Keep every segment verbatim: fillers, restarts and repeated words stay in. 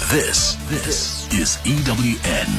This, this is E W N.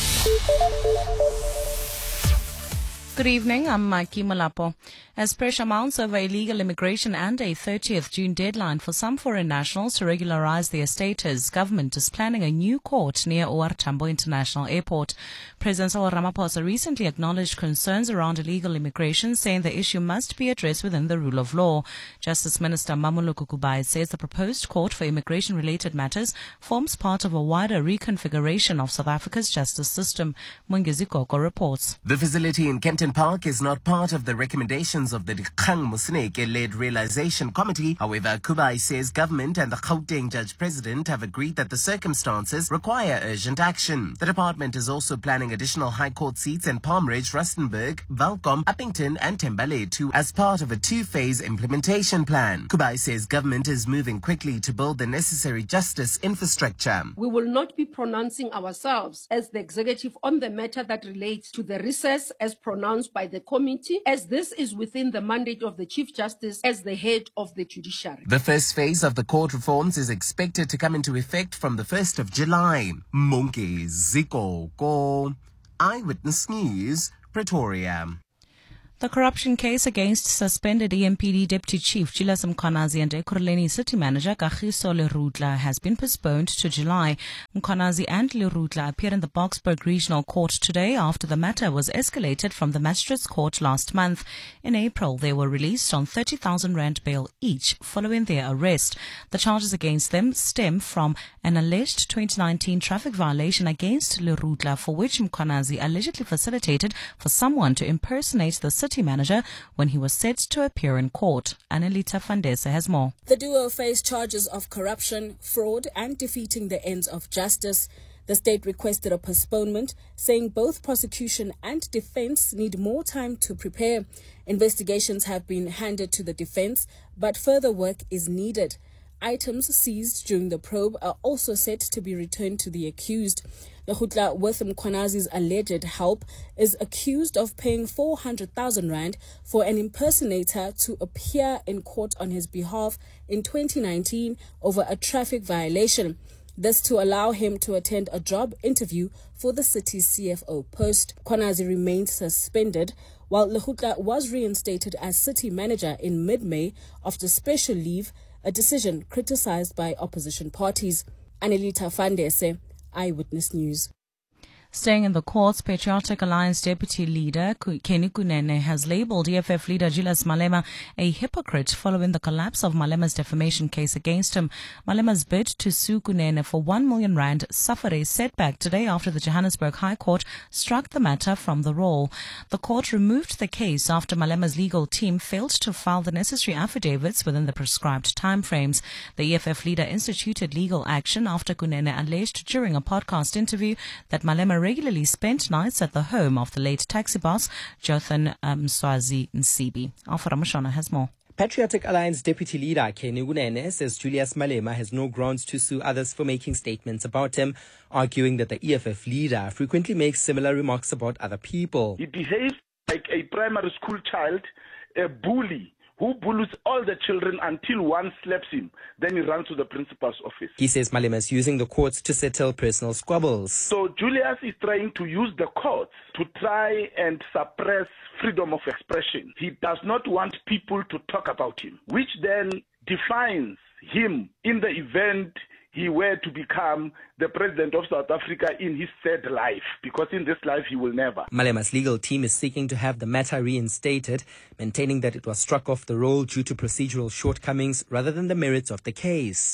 Good evening, I'm Mikey Malapo. As pressure mounts over illegal immigration and a thirtieth June deadline for some foreign nationals to regularize their status, government is planning a new court near O R Tambo International Airport. President Cyril Ramaphosa recently acknowledged concerns around illegal immigration, saying the issue must be addressed within the rule of law. Justice Minister Mamoloko Kubayi says the proposed court for immigration-related matters forms part of a wider reconfiguration of South Africa's justice system. Mungezi Koko reports. The facility in Kempton Park is not part of the recommendations of the Dikgang Moseneke-led realization committee. However, Kubayi says government and the Gauteng judge president have agreed that the circumstances require urgent action. The department is also planning additional high court seats in Palm Ridge, Rustenburg, Welkom, Uppington and Thembalethu as part of a two-phase implementation plan. Kubayi says government is moving quickly to build the necessary justice infrastructure. We will not be pronouncing ourselves as the executive on the matter that relates to the recess as pronounced by the committee, as this is within the mandate of the Chief Justice as the head of the judiciary. The first phase of the court reforms is expected to come into effect from the first of July. Mungezi Koko, Eyewitness News, Pretoria. The corruption case against suspended E M P D Deputy Chief Julius Mkhwanazi and Ekurhuleni City Manager Kagiso Lerudla has been postponed to July. Mkhwanazi and Lerudla appeared in the Boksburg Regional Court today after the matter was escalated from the Magistrates Court last month. In April, they were released on thirty thousand rand bail each following their arrest. The charges against them stem from an alleged twenty nineteen traffic violation against Lerudla, for which Mkhwanazi allegedly facilitated for someone to impersonate the city manager when he was set to appear in court. Annelita Fandese has more. The duo faced charges of corruption, fraud and defeating the ends of justice. The state requested a postponement, saying both prosecution and defense need more time to prepare. Investigations have been handed to the defense, but further work is needed. Items seized during the probe are also set to be returned to the accused. Lekgotla, with Mkhwanazi's alleged help, is accused of paying four hundred thousand rand for an impersonator to appear in court on his behalf in twenty nineteen over a traffic violation. This to allow him to attend a job interview for the city's C F O post. Mkhwanazi remained suspended, while Lekgotla was reinstated as city manager in mid-May after special leave, a decision criticized by opposition parties. Annelita Fandese, Eyewitness News. Staying in the courts, Patriotic Alliance Deputy Leader Kenny Kunene has labelled E F F leader Julius Malema a hypocrite following the collapse of Malema's defamation case against him. Malema's bid to sue Kunene for one million rand suffered a setback today after the Johannesburg High Court struck the matter from the roll. The court removed the case after Malema's legal team failed to file the necessary affidavits within the prescribed timeframes. The E F F leader instituted legal action after Kunene alleged during a podcast interview that Malema regularly spent nights at the home of the late taxi boss, Jothan um, Swazi Nsibi. Alpha Ramashana has more. Patriotic Alliance Deputy Leader Kenny Kunene says Julius Malema has no grounds to sue others for making statements about him, arguing that the E F F leader frequently makes similar remarks about other people. He behaves like a primary school child, a bully, who bullies all the children until one slaps him. Then he runs to the principal's office. He says Malema is using the courts to settle personal squabbles. So Julius is trying to use the courts to try and suppress freedom of expression. He does not want people to talk about him, which then defines him in the event he were to become the president of South Africa in his third life, because in this life he will never. Malema's legal team is seeking to have the matter reinstated, maintaining that it was struck off the roll due to procedural shortcomings rather than the merits of the case.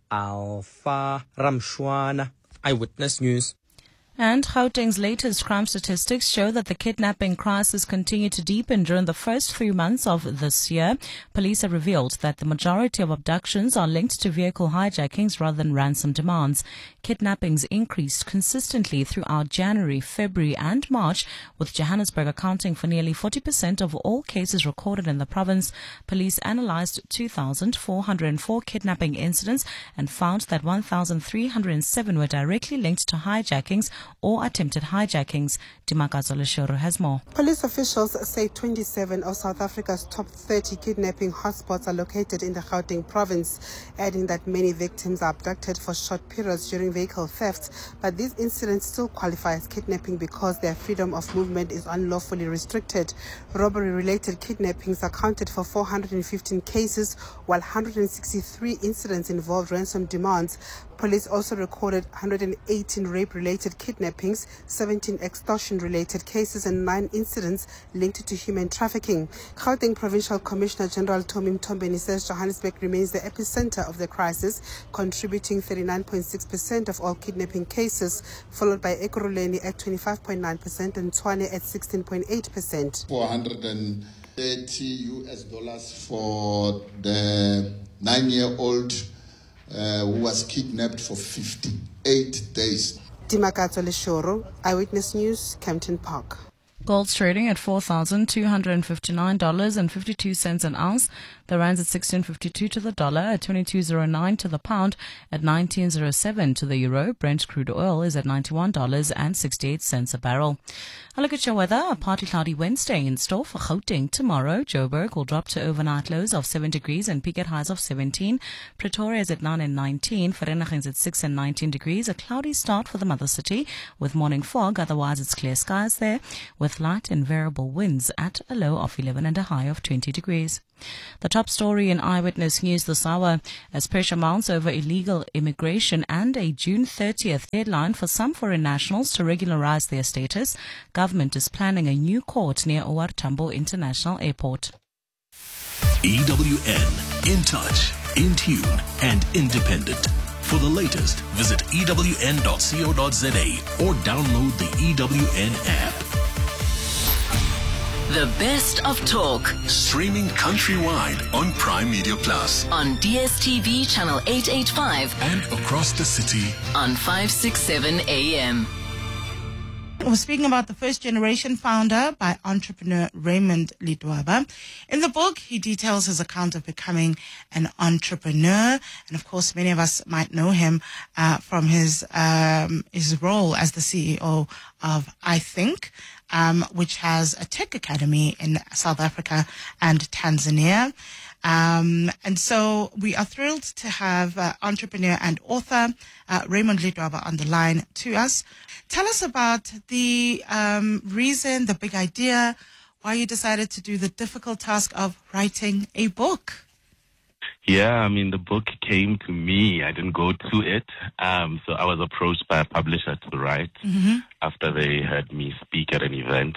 Alpha Ramshwana, Eyewitness News. And Gauteng's latest crime statistics show that the kidnapping crisis continued to deepen during the first few months of this year. Police have revealed that the majority of abductions are linked to vehicle hijackings rather than ransom demands. Kidnappings increased consistently throughout January, February and March, with Johannesburg accounting for nearly forty percent of all cases recorded in the province. Police analyzed two thousand four hundred four kidnapping incidents and found that one thousand three hundred seven were directly linked to hijackings, or attempted hijackings. Dimakazo Leshoro has more. Police officials say twenty-seven of South Africa's top thirty kidnapping hotspots are located in the Gauteng province, adding that many victims are abducted for short periods during vehicle thefts. But these incidents still qualify as kidnapping because their freedom of movement is unlawfully restricted. Robbery-related kidnappings accounted for four hundred fifteen cases, while one hundred sixty-three incidents involved ransom demands. Police also recorded one hundred eighteen rape-related kidnappings, seventeen extortion-related cases, and nine incidents linked to human trafficking. Gauteng Provincial Commissioner General Tommy Mtombeni says Johannesburg remains the epicenter of the crisis, contributing thirty-nine point six percent of all kidnapping cases, followed by Ekurhuleni at twenty-five point nine percent and Tshwane at sixteen point eight percent. four hundred thirty U S dollars for the nine-year-old Uh, who was kidnapped for fifty-eight days. Dimakato Leshoro, Eyewitness News, Kempton Park. Gold's trading at four thousand two hundred fifty-nine dollars and fifty-two cents an ounce. The rand's at sixteen fifty-two to the dollar, at twenty-two oh nine to the pound, at nineteen oh seven to the euro. Brent crude oil is at ninety-one dollars and sixty-eight cents a barrel. A look at your weather. A partly cloudy Wednesday in store for Gauteng tomorrow. Joburg will drop to overnight lows of seven degrees and peak at highs of seventeen. Pretoria is at nine and nineteen. Vereeniging is at six and nineteen degrees. A cloudy start for the mother city with morning fog. Otherwise, it's clear skies there with light and variable winds at a low of eleven and a high of twenty degrees. The top story in Eyewitness News this hour, as pressure mounts over illegal immigration and a June thirtieth deadline for some foreign nationals to regularize their status, government is planning a new court near O R Tambo International Airport. E W N, in touch, in tune, and independent. For the latest, visit E W N dot co dot za or download the E W N app. The best of talk. Streaming countrywide on Prime Media Plus. On D S T V channel eight eighty-five. And across the city. On five sixty-seven A M. We're speaking about the first generation founder by entrepreneur Raymond Ledwaba. In the book, he details his account of becoming an entrepreneur. And of course, many of us might know him uh, from his um, his role as the C E O of I Think, um, which has a tech academy in South Africa and Tanzania. Um, and so we are thrilled to have uh, entrepreneur and author uh, Raymond Ledwaba on the line to us. Tell us about the um, reason, the big idea, why you decided to do the difficult task of writing a book. Yeah, I mean, the book came to me. I didn't go to it. Um, so I was approached by a publisher to write mm-hmm. after they heard me speak at an event.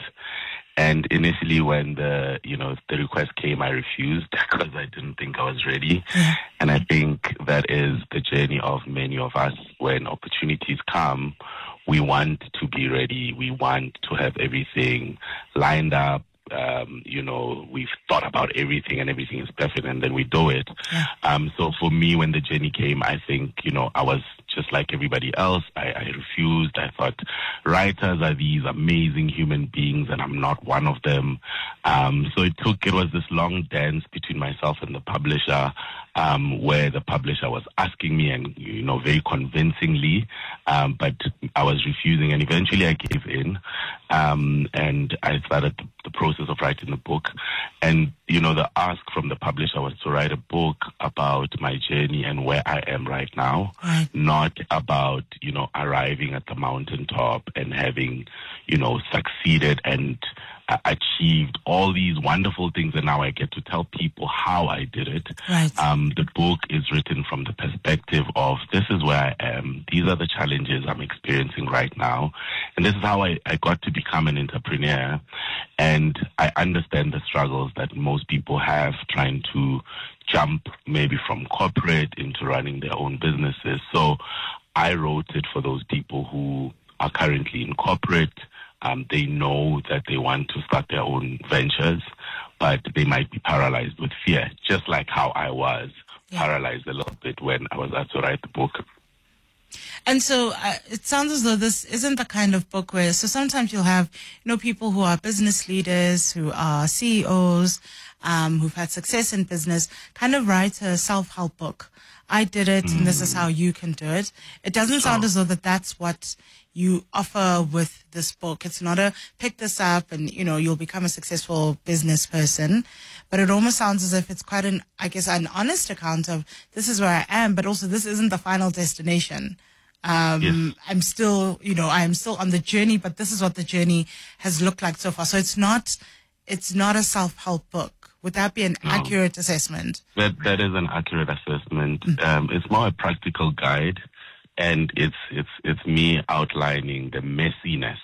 And initially when the, you know, the request came, I refused because I didn't think I was ready. Yeah. And I think that is the journey of many of us. When opportunities come, we want to be ready. We want to have everything lined up. Um, you know, we've thought about everything and everything is perfect and then we do it. Yeah. Um, so for me, when the journey came, I think, you know, I was just like everybody else. I, I refused. I thought writers are these amazing human beings and I'm not one of them. Um, so it took, it was this long dance between myself and the publisher, um, where the publisher was asking me and, you know, very convincingly, um, but I was refusing and eventually I gave in. Um, and I started the, the process of writing the book. And, you know, the ask from the publisher was to write a book about my journey and where I am right now, right. Not about, you know, arriving at the mountaintop and having, you know, succeeded and uh, achieved all these wonderful things. And now I get to tell people how I did it. Right. Um, the book is written from the perspective of this is where I am. These are the challenges I'm experiencing right now. And this is how I, I got to become an entrepreneur. And I understand the struggles that most people have trying to jump maybe from corporate into running their own businesses. So I wrote it for those people who are currently in corporate. Um, they know that they want to start their own ventures, but they might be paralyzed with fear, just like how I was yeah. paralyzed a little bit when I was asked to write the book. And so uh, it sounds as though this isn't the kind of book where, so sometimes you'll have, you know, people who are business leaders, who are C E Os, um, who've had success in business, kind of write a self-help book. I did it and this is how you can do it. It doesn't sound as though that that's what you offer with this book. It's not a pick this up and, you know, you'll become a successful business person. But it almost sounds as if it's quite an, I guess, an honest account of this is where I am, but also this isn't the final destination. Um, yes. I'm still, you know, I'm still on the journey, but this is what the journey has looked like so far. So it's not, it's not a self-help book. Would that be an no. accurate assessment? That that is an accurate assessment. Mm-hmm. Um, it's more a practical guide, and it's it's it's me outlining the messiness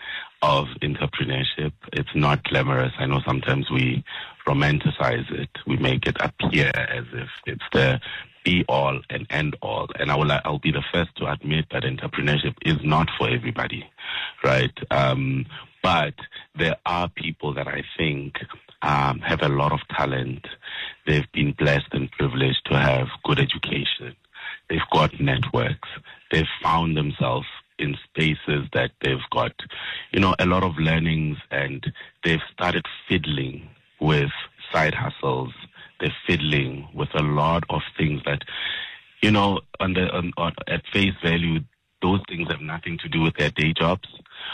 of entrepreneurship. It's not glamorous. I know sometimes we romanticize it. We make it appear as if it's the be all and end all. And I will I'll be the first to admit that entrepreneurship is not for everybody, right? Um, but there are people that I think um, have a lot of talent. They've been blessed and privileged to have good education. They've got networks. They've found themselves in spaces that they've got, you know, a lot of learnings, and they've started fiddling with side hustles. They're fiddling with a lot of things that, you know, on the on, on, at face value, those things have nothing to do with their day jobs,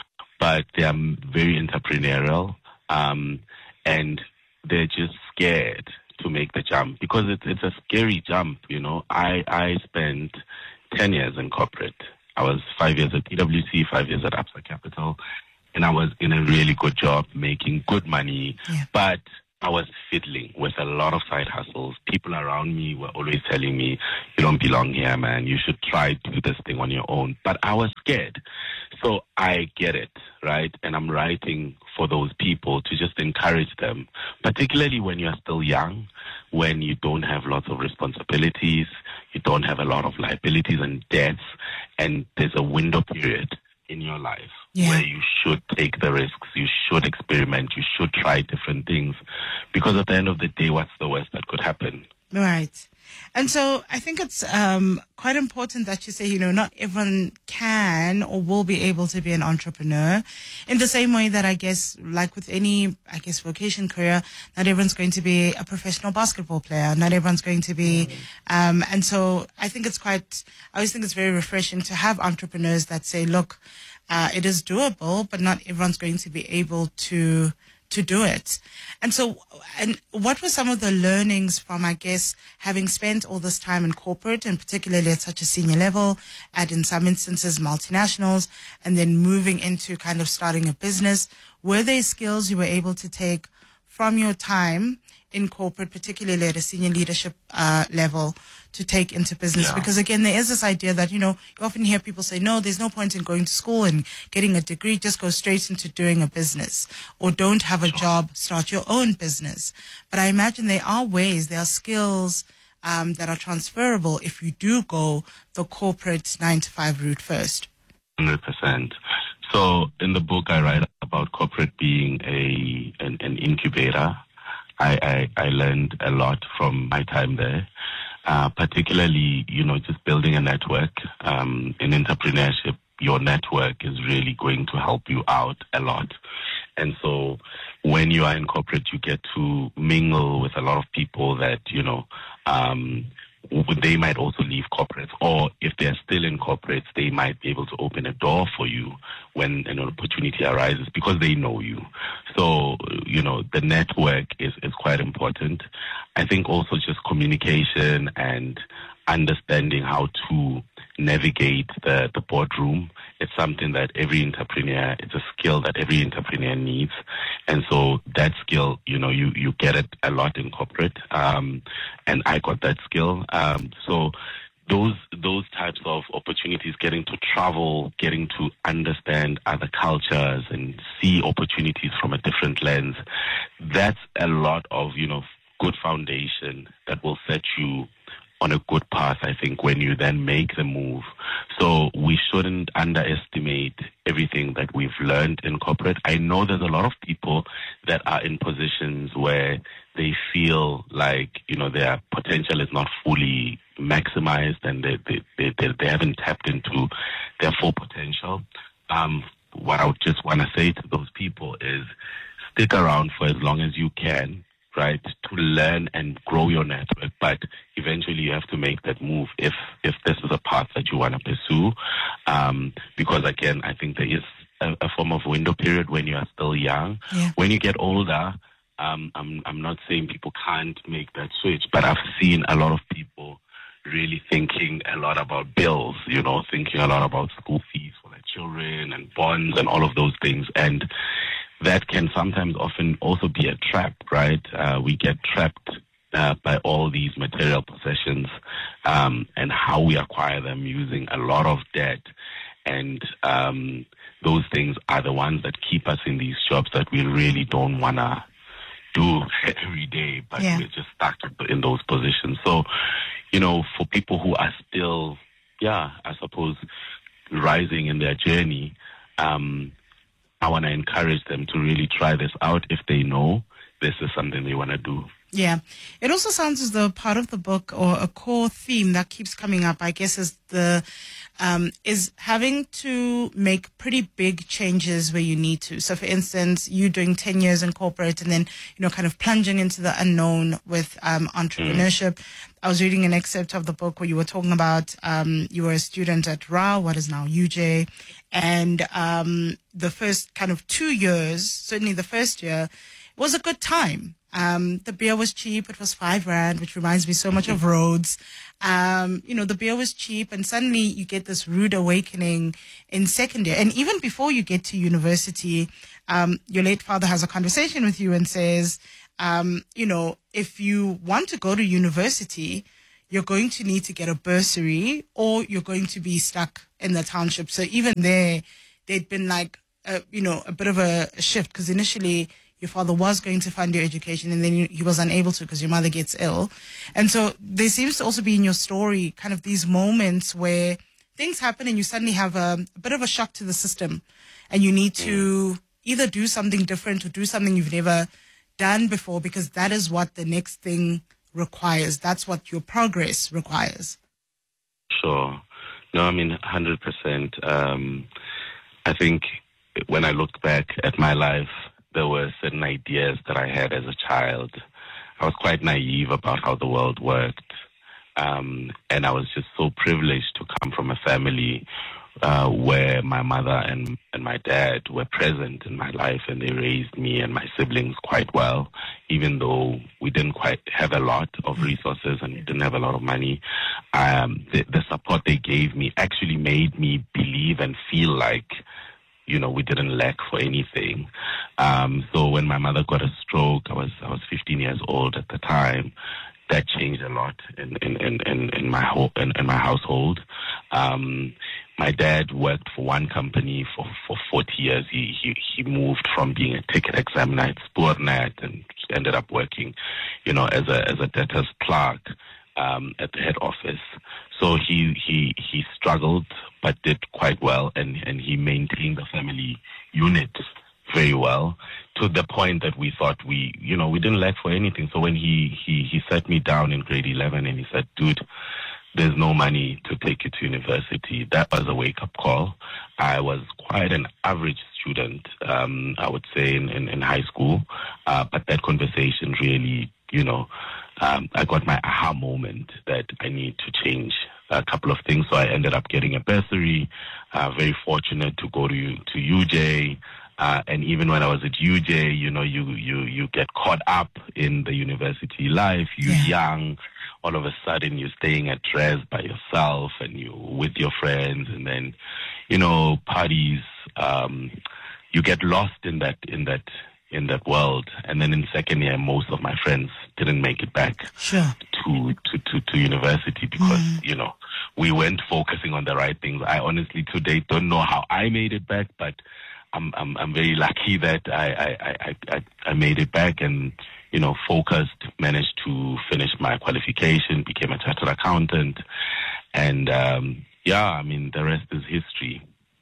but they are very entrepreneurial, um, and they're just scared to make the jump because it's it's a scary jump. You know, I I spent ten years in corporate. I was five years at P W C, five years at Absa Capital, and I was in a really good job, making good money, yeah. but I was fiddling with a lot of side hustles. People around me were always telling me, you don't belong here, man. You should try to do this thing on your own. But I was scared. So I get it, right? And I'm writing for those people to just encourage them, particularly when you're still young, when you don't have lots of responsibilities, you don't have a lot of liabilities and debts, and there's a window period in your life yeah. where you should take the risks, you should experiment, you should try different things, because at the end of the day, what's the worst that could happen? Right. And so I think it's um, quite important that you say, you know, not everyone can or will be able to be an entrepreneur, in the same way that I guess, like with any, I guess, vocation career, not everyone's going to be a professional basketball player. Not everyone's going to be, um, and so I think it's quite, I always think it's very refreshing to have entrepreneurs that say, look, uh, it is doable, but not everyone's going to be able to to do it. And so, and what were some of the learnings from, I guess, having spent all this time in corporate, and particularly at such a senior level, at in some instances multinationals, and then moving into kind of starting a business? Were there skills you were able to take from your time in corporate, particularly at a senior leadership uh, level, to take into business? Yeah. Because again, there is this idea that, you know, you often hear people say, no, there's no point in going to school and getting a degree, just go straight into doing a business, or don't have a job, start your own business. But I imagine there are ways, there are skills um, that are transferable if you do go the corporate nine to five route first. one hundred percent. So in the book, I write about corporate being a an, an incubator. I, I, I learned a lot from my time there, uh, particularly, you know, just building a network. Um, in entrepreneurship, your network is really going to help you out a lot. And so when you are in corporate, you get to mingle with a lot of people that, you know, um, they might also leave corporates, or if they're still in corporates, they might be able to open a door for you when an opportunity arises because they know you. So, you know, the network is, is quite important. I think also just communication and understanding how to navigate the, the boardroom. It's something that every entrepreneur, it's a skill that every entrepreneur needs. And so that skill, you know, you, you get it a lot in corporate. Um, and I got that skill. Um, so those, those types of opportunities, getting to travel, getting to understand other cultures and see opportunities from a different lens, that's a lot of, you know, good foundation that will set you on a good path, I think, when you then make the move. So we shouldn't underestimate everything that we've learned in corporate. I know there's a lot of people that are in positions where they feel like, you know, their potential is not fully maximized and they they, they, they, they haven't tapped into their full potential. Um, what I would just want to say to those people is stick around for as long as you can. right, to learn and grow your network. But eventually you have to make that move if if this is a path that you want to pursue. Um, because again, I think there is a, a form of window period when you are still young. Yeah. When you get older, um, I'm I'm not saying people can't make that switch, but I've seen a lot of people really thinking a lot about bills, you know, thinking a lot about school fees for their children and bonds and all of those things. And that can sometimes often also be a trap, right? Uh, we get trapped uh, by all these material possessions um, and how we acquire them using a lot of debt. And um, those things are the ones that keep us in these jobs that we really don't want to do every day, but Yeah. we're just stuck in those positions. So, you know, for people who are still, yeah, I suppose, rising in their journey, um, I want to encourage them to really try this out if they know this is something they want to do. Yeah. It also sounds as though part of the book, or a core theme that keeps coming up, I guess, is the um, is having to make pretty big changes where you need to. So, for instance, you doing ten years in corporate and then, you know, kind of plunging into the unknown with um, entrepreneurship. Mm. I was reading an excerpt of the book where you were talking about um, you were a student at R A, what is now U J, and um, the first kind of two years, certainly the first year, was a good time. Um, the beer was cheap. It was five rand, which reminds me so much of Rhodes. Um, you know, the beer was cheap, and suddenly you get this rude awakening in second year. And even before you get to university, um, your late father has a conversation with you and says, um, you know, if you want to go to university, you're going to need to get a bursary or you're going to be stuck in the township. So even there, there'd been like, a, you know, a bit of a shift, because initially your father was going to fund your education and then he was unable to because your mother gets ill. And so there seems to also be in your story kind of these moments where things happen and you suddenly have a, a bit of a shock to the system and you need to either do something different or do something you've never done before, because that is what the next thing requires. That's what your progress requires. Sure. No, I mean, one hundred percent. Um, I think when I look back at my life, there were certain ideas that I had as a child. I was quite naive about how the world worked. Um, and I was just so privileged to come from a family uh, where my mother and, and my dad were present in my life, and they raised me and my siblings quite well, even though we didn't quite have a lot of resources and we didn't have a lot of money. Um, the, the support they gave me actually made me believe and feel like, you know, we didn't lack for anything. Um, so when my mother got a stroke, I was I was fifteen years old at the time. That changed a lot in in in, in, in my ho- in, in my household. Um, my dad worked for one company for, for forty years. He, he he moved from being a ticket examiner at Spoornet and ended up working, you know, as a as a debtor's clerk um, at the head office. So he he he struggled, but did quite well, and, and he maintained the family unit very well, to the point that we thought we, you know, we didn't lack for anything. So when he, he, he sat me down in grade eleven and he said, dude, there's no money to take you to university, that was a wake-up call. I was quite an average student, um, I would say, in, in, in high school, uh, but that conversation really, you know, um, I got my aha moment that I need to change a couple of things. So I ended up getting a bursary, uh, very fortunate to go to to U J. Uh, and even when I was at U J, you know, you, you, you get caught up in the university life. You're yeah. young. All of a sudden, you're staying at Dres by yourself and you with your friends, and then, you know, parties. Um, you get lost in that in that in that world. And then in second year, most of my friends didn't make it back sure. to, to, to, to university because, mm. you know, we weren't focusing on the right things. I honestly today don't know how I made it back, but I'm I'm I'm very lucky that I I, I, I made it back and, you know, focused, managed to finish my qualification, became a chartered accountant, and um, yeah, I mean the rest is history.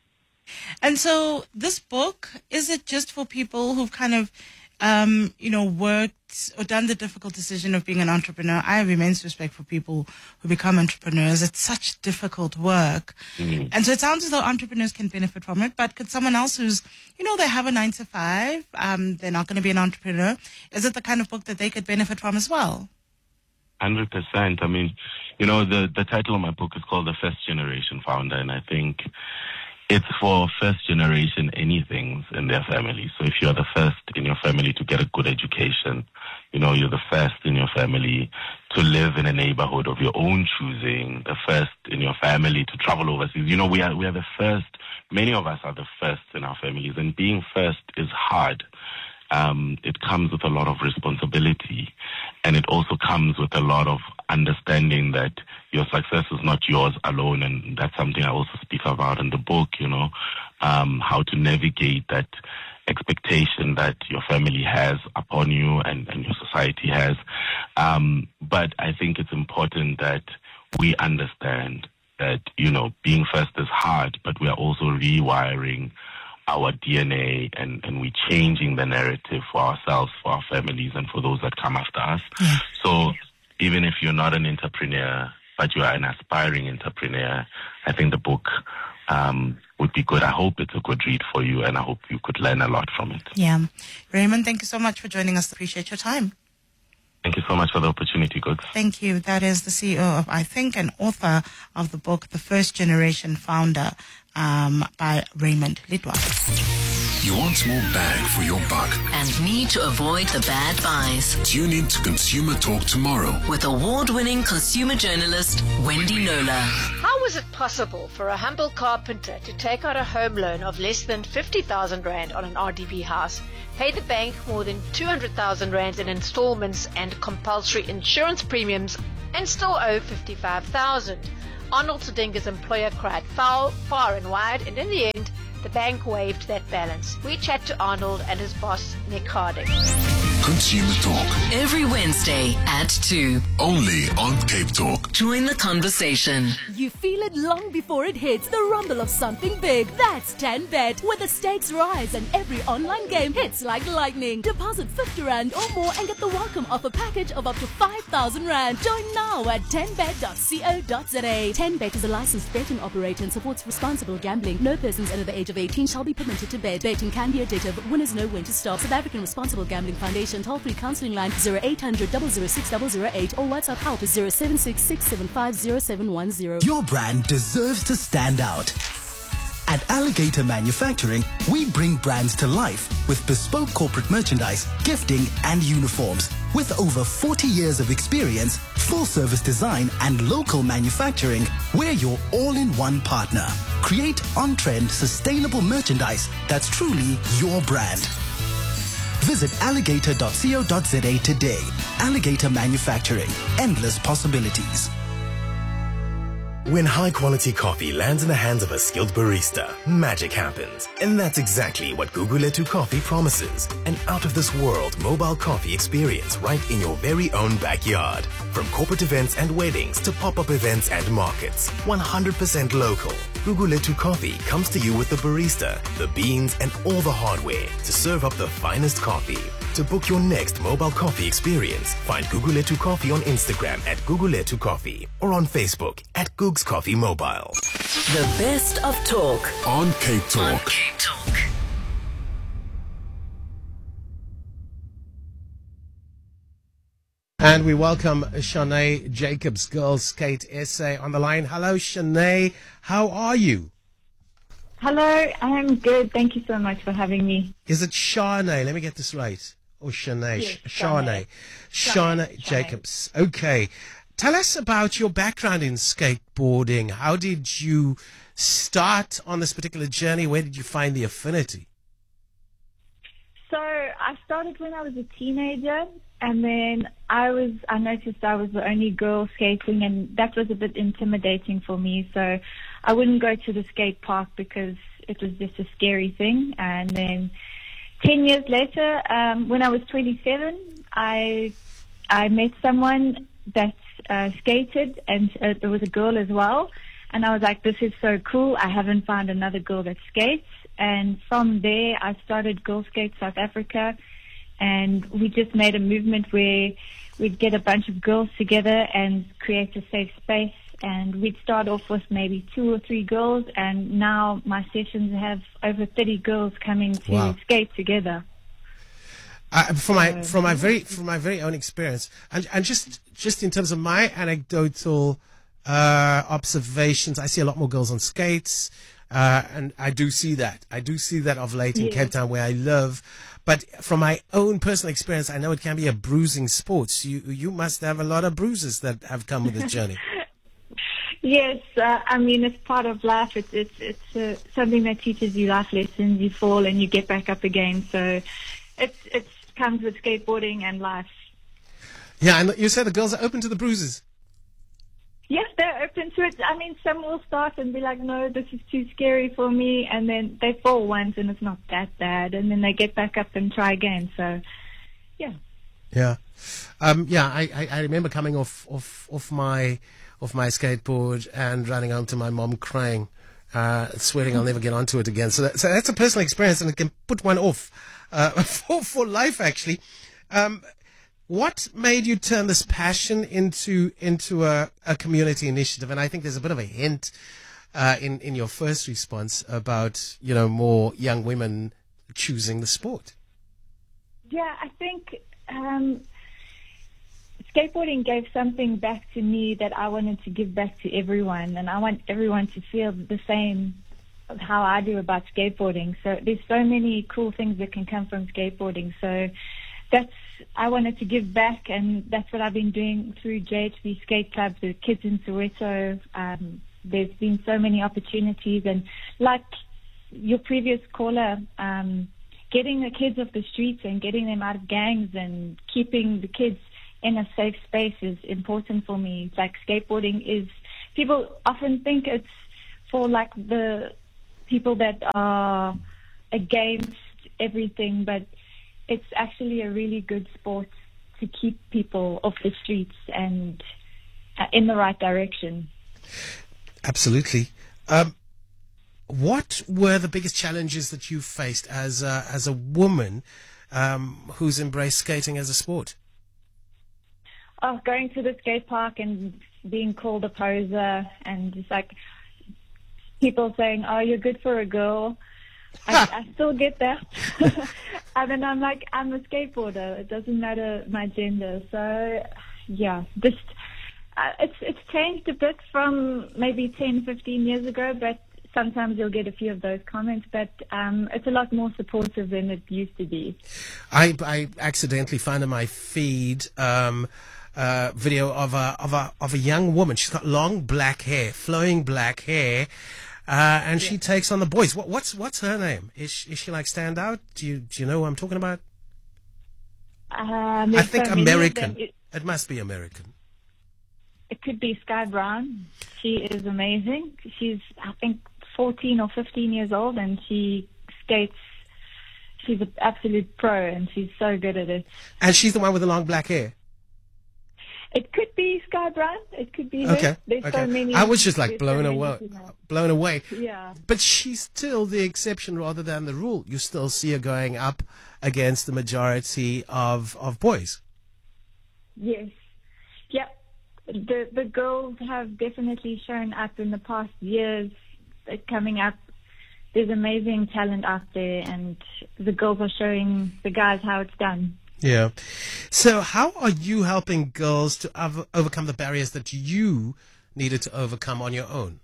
And so this book, is it just for people who've kind of um, you know, worked or done the difficult decision of being an entrepreneur. I have immense respect for people who become entrepreneurs. It's such difficult work. Mm. And so it sounds as though entrepreneurs can benefit from it, but could someone else who's, you know, they have a nine to five, um, they're not going to be an entrepreneur, is it the kind of book that they could benefit from as well? one hundred percent. I mean, you know, the, the title of my book is called The First Generation Founder, and I think it's for first generation anythings in their family. So if you're the first in your family to get a good education, you know, you're the first in your family to live in a neighborhood of your own choosing, the first in your family to travel overseas. You know, we are, we are the first, many of us are the first in our families, and being first is hard. Um, it comes with a lot of responsibility, and it also comes with a lot of understanding that your success is not yours alone, and that's something I also speak about in the book, you know, um, how to navigate that expectation that your family has upon you and, and your society has. Um, but I think it's important that we understand that, you know, being first is hard, but we are also rewiring our D N A, and, and we're changing the narrative for ourselves, for our families, and for those that come after us. Yeah. So even if you're not an entrepreneur, but you are an aspiring entrepreneur, I think the book um, would be good. I hope it's a good read for you, and I hope you could learn a lot from it. Yeah. Raymond, thank you so much for joining us. Appreciate your time. Thank you so much for the opportunity, Googs. Thank you. That is the C E O of, I think, and author of the book, The First Generation Founder, um, by Raymond Lidwaba. You want more bang for your buck and need to avoid the bad buys. Tune in to Consumer Talk tomorrow with award-winning consumer journalist Wendy Nola. How was it possible for a humble carpenter to take out a home loan of less than fifty thousand rand on an R D P house, pay the bank more than two hundred thousand rand in installments and compulsory insurance premiums, and still owe fifty-five thousand? Arnold Sedinga's employer cried foul, far and wide, and in the end, the bank waived that balance. We chat to Arnold and his boss, Nick Harding. Consumer Talk. Every Wednesday at two. Only on Cape Talk. Join the conversation. You feel it long before it hits, the rumble of something big. That's ten bet, where the stakes rise and every online game hits like lightning. Deposit fifty rand or more and get the welcome offer package of up to five thousand rand. Join now at ten bet dot co dot za. ten bet is a licensed betting operator and supports responsible gambling. No persons under the age of eighteen shall be permitted to bet. Betting can be addictive. Winners know when to stop. South African Responsible Gambling Foundation. Toll-free counseling line zero eight hundred, double oh six, double oh eight or WhatsApp help is zero seven six, six seven five, zero seven one zero. Your brand deserves to stand out. At Alligator Manufacturing, we bring brands to life with bespoke corporate merchandise, gifting and uniforms. With over forty years of experience, full-service design and local manufacturing, we're your all-in-one partner. Create on-trend, sustainable merchandise that's truly your brand. Visit alligator dot co dot za today. Alligator Manufacturing. Endless possibilities. When high-quality coffee lands in the hands of a skilled barista, magic happens. And that's exactly what Guguletu Coffee promises. An out-of-this-world mobile coffee experience right in your very own backyard. From corporate events and weddings to pop-up events and markets. one hundred percent local. Guguletu Coffee comes to you with the barista, the beans, and all the hardware to serve up the finest coffee. To book your next mobile coffee experience, find Guguletu Coffee on Instagram at Guguletu Coffee or on Facebook at Googs Coffee Mobile. The best of talk on Cape Talk. On Cape Talk. And we welcome Shanae Jacobs, Girls Skate S A, on the line. Hello, Shanae. How are you? Hello, I'm good. Thank you so much for having me. Is it Shanae? Let me get this right. Or Shanae? Yes, Shanae. Shanae. Shanae Jacobs. Okay. Tell us about your background in skateboarding. How did you start on this particular journey? Where did you find the affinity? So I started when I was a teenager, and then I was I noticed I was the only girl skating, and that was a bit intimidating for me. So I wouldn't go to the skate park because it was just a scary thing. And then ten years later, um, when I was twenty-seven, I I met someone that uh, skated, and uh, there was a girl as well. And I was like, this is so cool. I haven't found another girl that skates. And from there, I started Girl Skate South Africa. and we just made a movement where we'd get a bunch of girls together and create a safe space. And we'd start off with maybe two or three girls, and now my sessions have over thirty girls coming to Wow. skate together. Uh, from my from my very from my very own experience, and and just just in terms of my anecdotal uh, observations, I see a lot more girls on skates, uh, and I do see that. I do see that of late in Yes. Cape Town, where I live. But from my own personal experience, I know it can be a bruising sport. So you you must have a lot of bruises that have come with this journey. Yes, uh, I mean, it's part of life. It's it's it's uh, something that teaches you life lessons. You fall and you get back up again. So it's it comes with skateboarding and life. Yeah, and you said the girls are open to the bruises. Yes, they're open to it. I mean, some will start and be like, no, this is too scary for me. And then they fall once and it's not that bad. And then they get back up and try again. So, yeah. Yeah, um, yeah. I, I, I remember coming off off off my off my skateboard and running home to my mom crying, uh, swearing I'll never get onto it again. So, that, so that's a personal experience, and it can put one off uh, for for life. Actually, um, what made you turn this passion into into a, a community initiative? And I think there's a bit of a hint uh, in in your first response about you know more young women choosing the sport. Yeah, I think um, skateboarding gave something back to me that I wanted to give back to everyone, and I want everyone to feel the same of how I do about skateboarding. So there's so many cool things that can come from skateboarding. So that's I wanted to give back, and that's what I've been doing through J H B Skate Club, the kids in Soweto. Um, there's been so many opportunities, and like your previous caller, um, getting the kids off the streets and getting them out of gangs and keeping the kids in a safe space is important for me. Like skateboarding is, people often think it's for like the people that are against everything, but it's actually a really good sport to keep people off the streets and uh, in the right direction. Absolutely. Um, what were the biggest challenges that you faced as a, as a woman um, who's embraced skating as a sport? Oh, going to the skate park and being called a poser, and just like people saying, "Oh, you're good for a girl." I, I still get that. And then I'm like, I'm a skateboarder. It doesn't matter my gender. So, yeah, just uh, it's it's changed a bit from maybe ten, fifteen years ago, but sometimes you'll get a few of those comments, but um, it's a lot more supportive than it used to be. I, I accidentally found in my feed um, a video of a, of, a, of a young woman. She's got long black hair, flowing black hair, uh, and she takes on the boys. What, what's what's her name? Is she, is she like stand out? Do you, do you know who I'm talking about? Um, I think so many of American. them. It, it must be American. it could be Sky Brown. She is amazing. She's, I think, fourteen or fifteen years old, and she skates. She's an absolute pro, and she's so good at it. And she's the one with the long black hair. It could be Sky Brown. It could be Okay. her. There's okay. so many. I was just like there's blown so many away. to know. Blown away. Yeah. But she's still the exception rather than the rule. You still see her going up against the majority of, of boys. Yes. Yep. The the girls have definitely shown up in the past years. They're coming up. There's amazing talent out there, and the girls are showing the guys how it's done. Yeah. So how are you helping girls to ov- overcome the barriers that you needed to overcome on your own?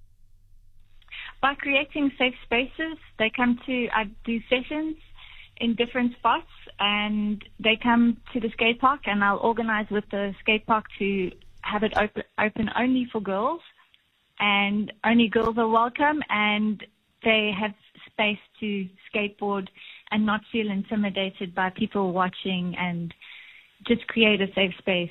By creating safe spaces, they come to, I do sessions in different spots, and they come to the skate park, and I'll organize with the skate park to have it open, open only for girls, and only girls are welcome, and they have space to skateboard and not feel intimidated by people watching, and just create a safe space.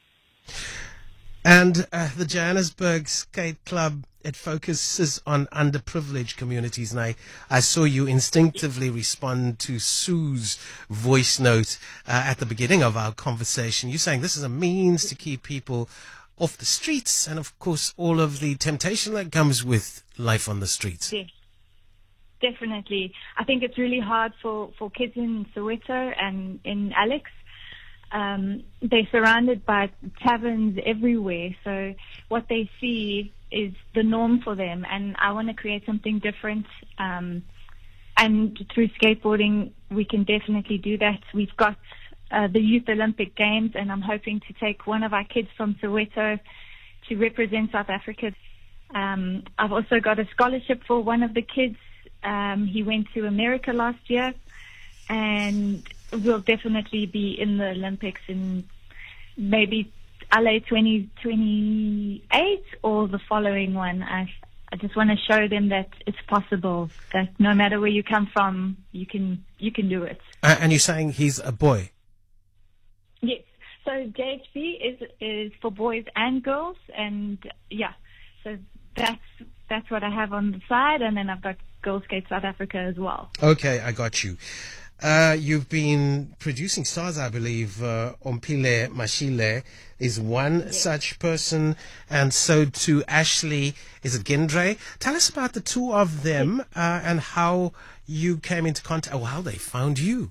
And uh, the Johannesburg Skate Club, it focuses on underprivileged communities. And I, I saw you instinctively respond to Sue's voice note uh, at the beginning of our conversation. You're saying this is a means to keep people off the streets, and of course all of the temptation that comes with life on the streets. Yes. definitely. I think it's really hard for, for kids in Soweto and in Alex. Um, they're surrounded by taverns everywhere, so what they see is the norm for them, and I want to create something different. Um, and through skateboarding, we can definitely do that. We've got uh, the Youth Olympic Games, and I'm hoping to take one of our kids from Soweto to represent South Africa. Um, I've also got a scholarship for one of the kids. Um, he went to America last year, and will definitely be in the Olympics in maybe L A twenty twenty-eight or the following one. I, I just want to show them that it's possible, that no matter where you come from, you can you can do it. Uh, and you're saying he's a boy? Yes. So J H B is is for boys and girls, and yeah, so that's that's what I have on the side, and then I've got Girl Skate South Africa as well. Okay, I got you. Uh, you've been producing stars, I believe. Uh, Ompile Mashile is one yes. such person, and so too Ashley, is it Gendre? Tell us about the two of them uh, and how you came into contact, or how they found you.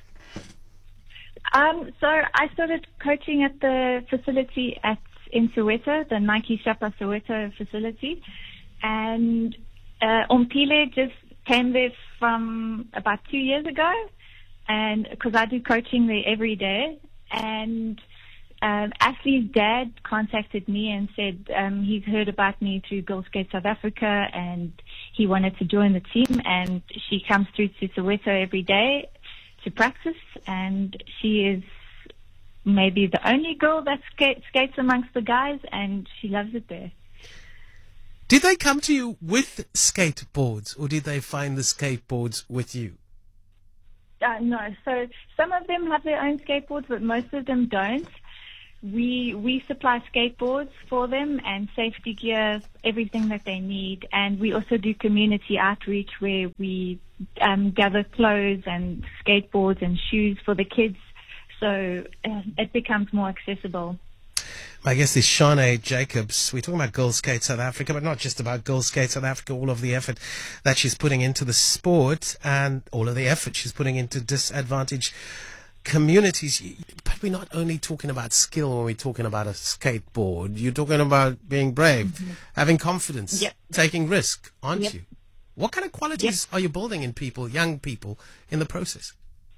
Um, so I started coaching at the facility at in Soweto, the Nike Shapa Soweto facility, and uh, Ompile just came there from about two years ago. And because I do coaching there every day, and um, Ashley's dad contacted me and said um, he's heard about me through Girl Skate South Africa, and he wanted to join the team. And she comes through to Soweto every day to practice, and she is maybe the only girl that skate, skates amongst the guys, and she loves it there. Did they come to you with skateboards, or did they find the skateboards with you? Uh, no, so some of them have their own skateboards, but most of them don't. We we supply skateboards for them and safety gear, everything that they need. And we also do community outreach where we um, gather clothes and skateboards and shoes for the kids, so uh, it becomes more accessible. My guest is Shanae Jacobs. We're talking about Girl Skate South Africa, but not just about Girl Skate South Africa, all of the effort that she's putting into the sport and all of the effort she's putting into disadvantaged communities. But we're not only talking about skill when we're talking about a skateboard. You're talking about being brave, mm-hmm. having confidence, yep. taking risk, aren't yep. you? What kind of qualities yep. are you building in people, young people, in the process?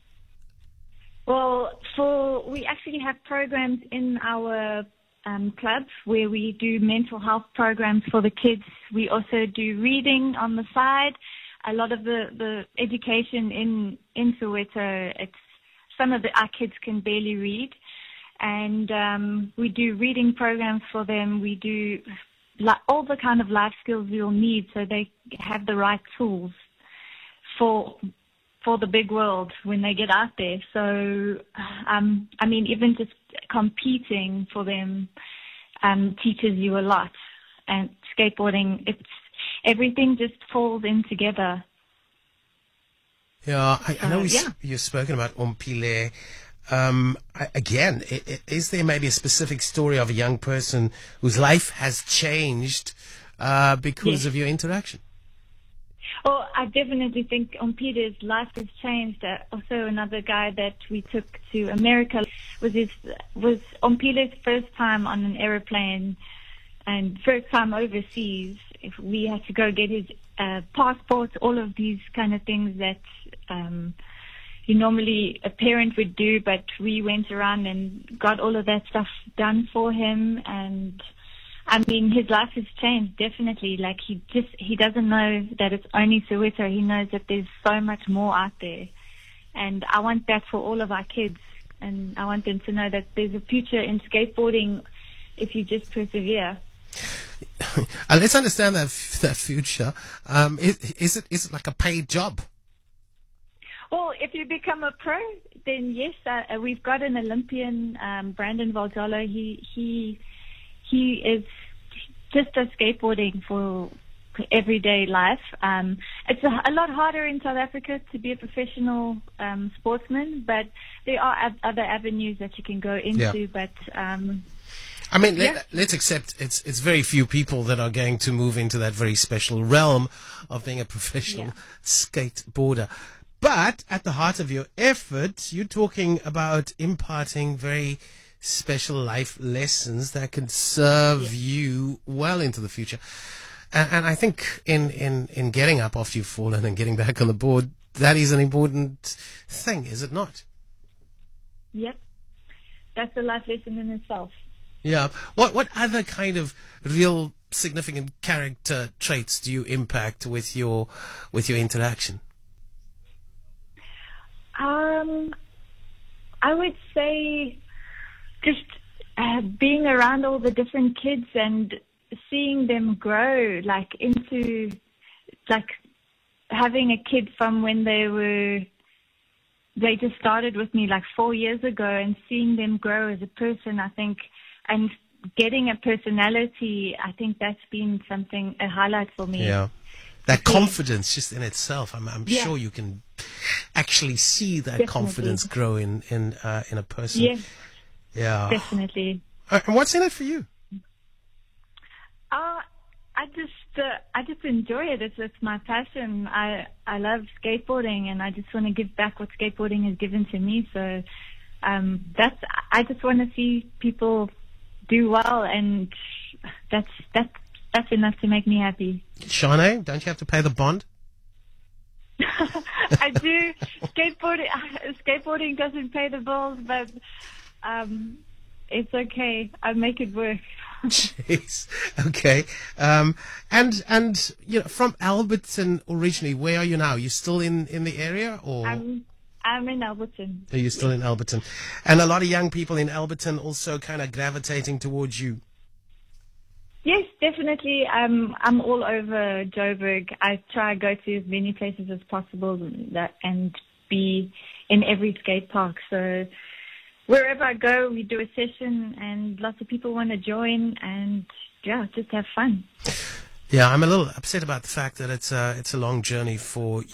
Well, for we actually have programs in our um, club where we do mental health programs for the kids. We also do reading on the side. A lot of the, the education in, in Soweto, it's, some of the, our kids can barely read. And um, we do reading programs for them. We do li- all the kind of life skills you'll need so they have the right tools for for the big world when they get out there. So, um, I mean, even just competing for them um, teaches you a lot. And skateboarding, it's everything just falls in together. Yeah, I, I know uh, we, yeah. you've spoken about Ompile. Um, I, again, I, I, is there maybe a specific story of a young person whose life has changed uh, because yes. of your interaction? Well, I definitely think Ompile's life has changed. Uh, also, another guy that we took to America was his was Ompile's first time on an aeroplane and first time overseas. If we had to go get his uh, passport, all of these kind of things that um, you normally a parent would do, but we went around and got all of that stuff done for him. And I mean, his life has changed, definitely. Like, he just, he doesn't know that it's only Soweto. He knows that there's so much more out there. And I want that for all of our kids. And I want them to know that there's a future in skateboarding if you just persevere. Uh, let's understand that that future. Um, is, is it is it like a paid job? Well, if you become a pro, then yes. Uh, we've got an Olympian, um, Brandon Valdello. He he he is just does skateboarding for everyday life. Um, it's a, a lot harder in South Africa to be a professional um, sportsman, but there are ad- other avenues that you can go into. Yeah. But um, I mean, Yeah. let, let's accept it's it's very few people that are going to move into that very special realm of being a professional Yeah. skateboarder. But at the heart of your effort, you're talking about imparting very special life lessons that can serve you well into the future. And, and I think in, in, in getting up after you've fallen and getting back on the board, that is an important thing, is it not? Yep. That's a life lesson in itself. Yeah. What what other kind of real significant character traits do you impact with your with your interaction? Um, I would say just uh, being around all the different kids and seeing them grow, like into, like having a kid from when they were, they just started with me like four years ago, and seeing them grow as a person, I think, and getting a personality, I think that's been something, a highlight for me. Yeah. That confidence just in itself, I'm, I'm Yeah. sure you can actually see that Definitely. confidence grow in, in, uh, in a person. Yes, Yeah. definitely. Uh, And what's in it for you? Uh, I just uh, I just enjoy it. It's it's my passion. I I love skateboarding, and I just want to give back what skateboarding has given to me. So um, that's I just want to see people do well, and that's that's that's enough to make me happy. Shanae, don't you have to pay the bond? I do. Skateboarding skateboarding doesn't pay the bills, but um, it's okay. I make it work. Jeez. Okay. Um, and and you know, from Alberton originally, where are you now? You still in, in the area, or I'm I'm in Alberton. are you still in Alberton? And a lot of young people in Alberton also kind of gravitating towards you. Yes, definitely. Um, I'm all over Joburg. I try to go to as many places as possible that, and be in every skate park. So wherever I go, we do a session, and lots of people want to join, and yeah, just have fun. Yeah, I'm a little upset about the fact that it's a it's a long journey for